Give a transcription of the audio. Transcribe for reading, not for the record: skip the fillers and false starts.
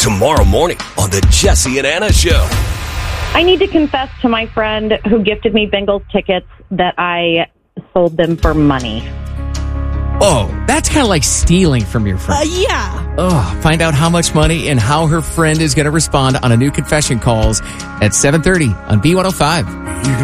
Tomorrow morning on the Jesse and Anna Show. I need to confess to my friend who gifted me Bengals tickets that I sold them for money. Oh, that's kind of like stealing from your friend. Yeah. Oh, find out how much money and how her friend is going to respond on a new Confession Calls at 7:30 on B105.